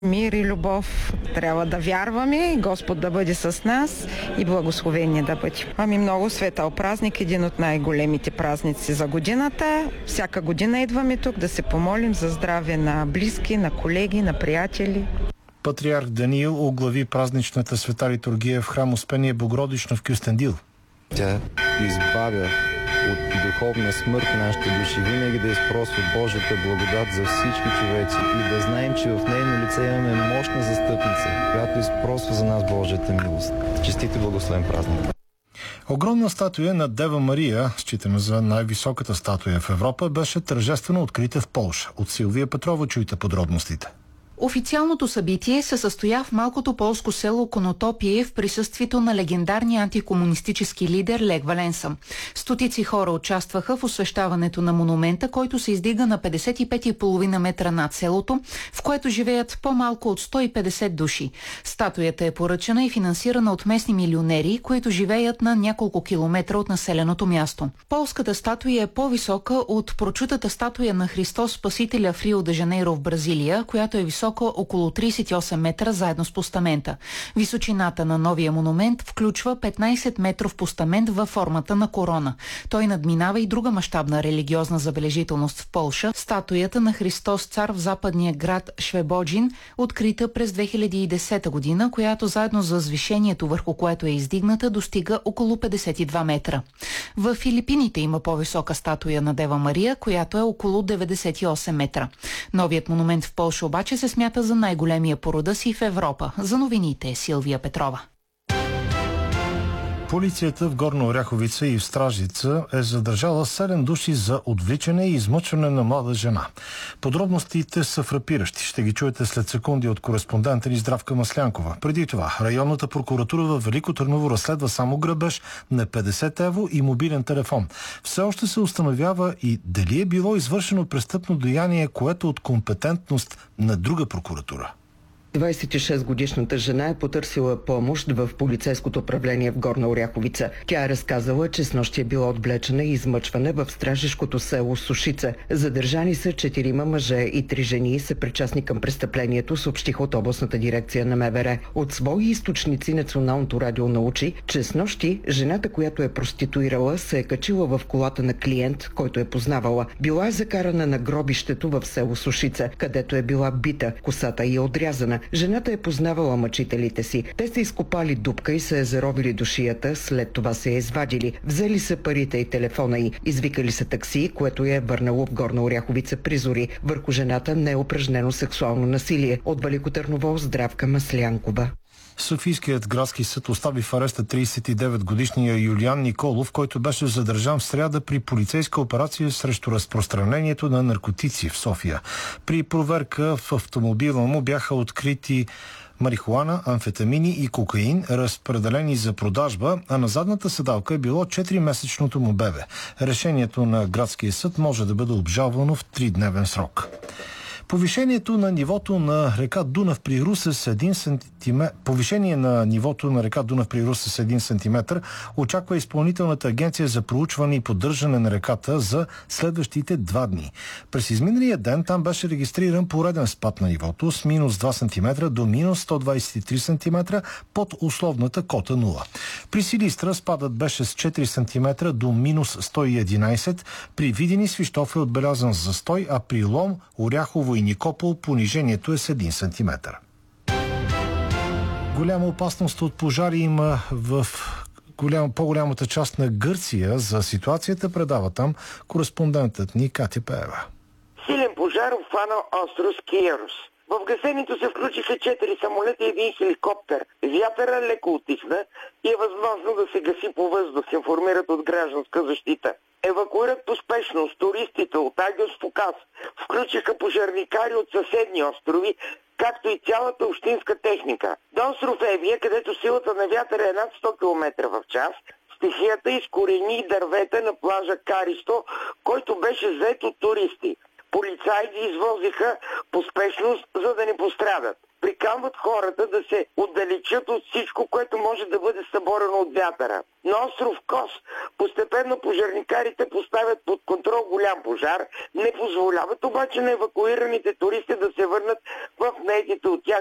Мир и любов. Трябва да вярваме, Господ да бъде с нас и благословение да бъде. Много светъл празник, един от най-големите празници за годината. Всяка година идваме тук да се помолим за здраве на близки, на колеги, на приятели. Патриарх Даниил оглави празничната света литургия в храм Успение Богородично в Кюстендил. Тя избавя от духовна смърт нашите души, винаги да изпросва Божията благодат за всички човеци и да знаем, че в нейно лице имаме мощна застъпница, която изпросва за нас Божията милост. Честит и благословен празник! Огромна статуя на Дева Мария, считана за най-високата статуя в Европа, беше тържествено открита в Полша. От Силвия Петрова чуйте подробностите. Официалното събитие се състоя в малкото полско село Конотопие в присъствието на легендарния антикомунистически лидер Лех Валенса. Стотици хора участваха в освещаването на монумента, който се издига на 55,5 метра над селото, в което живеят по-малко от 150 души. Статуята е поръчана и финансирана от местни милионери, които живеят на няколко километра от населеното място. Полската статуя е по-висока от прочутата статуя на Христос Спасителя в Рио де Жанейро в Бразилия, която е висока около 38 метра заедно с постамента. Височината на новия монумент включва 15 метров постамент във формата на корона. Той надминава и друга мащабна религиозна забележителност в Полша – статуята на Христос цар в западния град Швебоджин, открита през 2010 година, която заедно за възвишението, върху което е издигната, достига около 52 метра. В Филипините има по-висока статуя на Дева Мария, която е около 98 метра. Новият монумент в Полша обаче се смята за най-големия по рода си в Европа. За новините Силвия Петрова. Полицията в Горна Оряховица и в Стражица е задържала 7 души за отвличане и измъчване на млада жена. Подробностите са фрапиращи. Ще ги чуете след секунди от кореспондента ни Здравка Маслянкова. Преди това, районната прокуратура във Велико Търново разследва само грабеж на 50 евро и мобилен телефон. Все още се установява и дали е било извършено престъпно деяние, което от компетентност на друга прокуратура. 26-годишната жена е потърсила помощ в полицейското управление в Горна Оряховица. Тя е разказала, че снощи е била отвлечена и измъчване в стражешкото село Сушица. Задържани са 4 мъже и 3 жени, са причастни към престъплението, съобщиха от областната дирекция на МВР. От свои източници Националното радио научи, че снощи жената, която е проституирала, се е качила в колата на клиент, който е познавала. Била е закарана на гробището в село Сушица, където е била бита, косата й е отрязана. Жената е познавала мъчителите си. Те са изкопали дупка и се е заровили до шията, след това се е извадили. Взели са парите и телефона й. Извикали са такси, което я е върнало в Горна Оряховица при зори. Върху жената не е упражнено сексуално насилие. От Велико Търново Здравка Маслянкова. Софийският градски съд остави в ареста 39-годишния Юлиан Николов, който беше задържан в сряда при полицейска операция срещу разпространението на наркотици в София. При проверка в автомобила му бяха открити марихуана, амфетамини и кокаин, разпределени за продажба, а на задната седалка е било 4-месечното му бебе. Решението на градския съд може да бъде обжалвано в 3-дневен срок. Повишението на нивото на река Дунав при Русе с 1 сантиметр. Повишение на нивото на река Дунав при Русе с 1 сантиметр очаква Изпълнителната агенция за проучване и поддържане на реката за следващите 2 дни. През изминалия ден там беше регистриран пореден спад на нивото с минус 2 см до минус 123 см под условната кота 0. При Силистра спадът беше с 4 см до минус 111. При Видин и Свищов е отбелязан застой, а при Лом, Оряхово и Никопол понижението е с 1 см. Голяма опасност от пожари има в по-голямата част на Гърция. За ситуацията предава там кореспондентът ни Катя Пеева. Силен пожар обхвана остров Скиерос. В гасенето се включиха 4 самолета и 1 хеликоптер. Вятъра леко утихна и е възможно да се гаси по въздух, информират от гражданска защита. Евакуират поспешно с туристите от Агиос Фокас. Включиха пожарникари от съседни острови, както и цялата общинска техника. До остров Евия, където силата на вятъра е над 100 км в час, стихията изкорени дървета на плажа Каристо, който беше зает от туристи. Полицаи ги извозиха по спешност, за да не пострадат. Приканват хората да се отдалечат от всичко, което може да бъде съборено от вятъра. На остров Кос постепенно пожарникарите поставят под контрол голям пожар, не позволяват обаче на евакуираните туристи да се върнат в наетите от тях